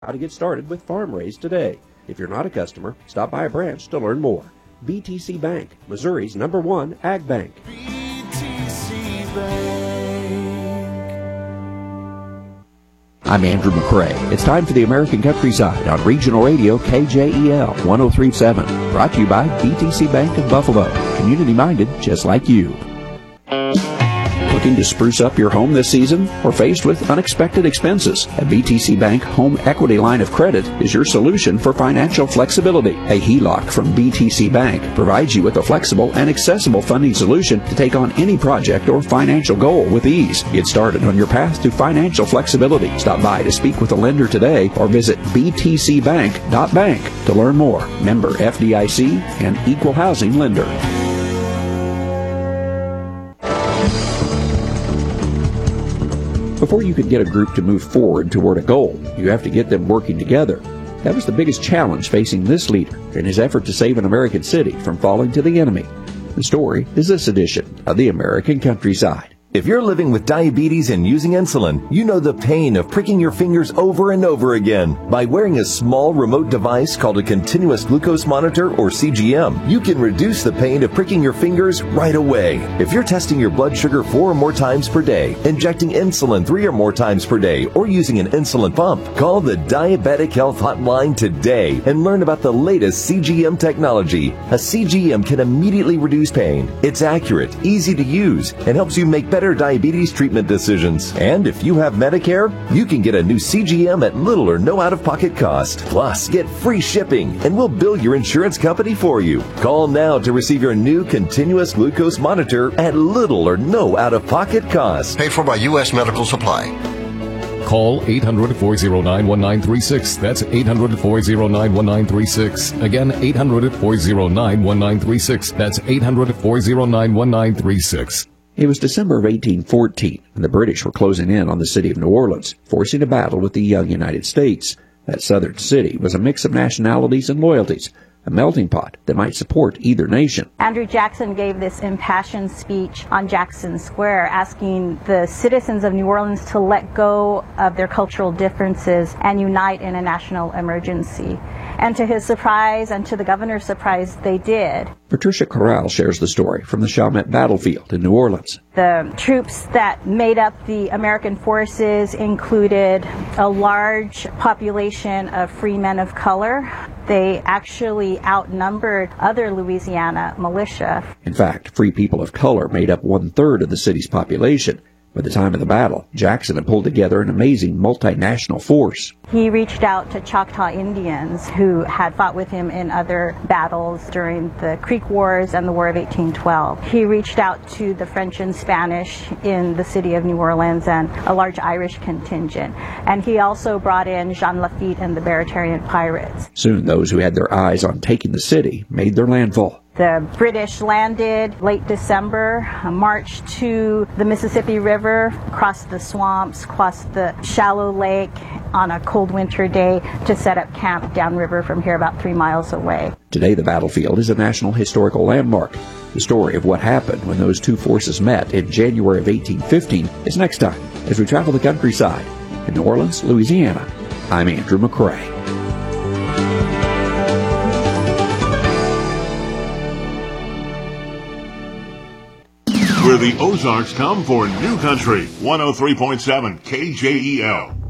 How to get started with farm raised today. If you're not a customer, stop by a branch to learn more. BTC Bank, Missouri's #1 ag bank. BTC Bank. I'm Andrew McCrae. It's time for the American Countryside on Regional Radio KJEL 103.7. Brought to you by BTC Bank of Buffalo. Community-minded just like you. Looking to spruce up your home this season or faced with unexpected expenses? A BTC Bank Home Equity Line of Credit is your solution for financial flexibility. A HELOC from BTC Bank provides you with a flexible and accessible funding solution to take on any project or financial goal with ease. Get started on your path to financial flexibility. Stop by to speak with a lender today or visit btcbank.bank to learn more. Member FDIC and Equal Housing Lender. Before you can get a group to move forward toward a goal, you have to get them working together. That was the biggest challenge facing this leader in his effort to save an American city from falling to the enemy. The story is this edition of the American Countryside. If you're living with diabetes and using insulin, you know the pain of pricking your fingers over and over again. By wearing a small remote device called a continuous glucose monitor, or CGM, you can reduce the pain of pricking your fingers right away. If you're testing your blood sugar 4 or more times per day, injecting insulin 3 or more times per day, or using an insulin pump, call the Diabetic Health Hotline today and learn about the latest CGM technology. A CGM can immediately reduce pain. It's accurate, easy to use, and helps you make better diabetes treatment decisions. And if you have Medicare, you can get a new CGM at little or no out-of-pocket cost. Plus, get free shipping, and we'll bill your insurance company for you. Call now to receive your new continuous glucose monitor at little or no out-of-pocket cost. Paid for by U.S. Medical Supply. Call 800-409-1936. That's 800-409-1936. Again, 800-409-1936. That's 800-409-1936. It was December of 1814, and the British were closing in on the city of New Orleans, forcing a battle with the young United States. That southern city was a mix of nationalities and loyalties, a melting pot that might support either nation. Andrew Jackson gave this impassioned speech on Jackson Square, asking the citizens of New Orleans to let go of their cultural differences and unite in a national emergency. And to his surprise, and to the governor's surprise, they did. Patricia Corral shares the story from the Chalmette battlefield in New Orleans. The troops that made up the American forces included a large population of free men of color. They actually outnumbered other Louisiana militia. In fact, free people of color made up 1/3 of the city's population. By the time of the battle, Jackson had pulled together an amazing multinational force. He reached out to Choctaw Indians who had fought with him in other battles during the Creek Wars and the War of 1812. He reached out to the French and Spanish in the city of New Orleans and a large Irish contingent. And he also brought in Jean Lafitte and the Baratarian pirates. Soon those who had their eyes on taking the city made their landfall. The British landed late December, marched to the Mississippi River, crossed the swamps, crossed the shallow lake on a cold winter day to set up camp downriver from here about 3 miles away. Today the battlefield is a National Historical Landmark. The story of what happened when those two forces met in January of 1815 is next time as we travel the countryside. In New Orleans, Louisiana, I'm Andrew McCrae. Where the Ozarks come for new country. 103.7 KJEL.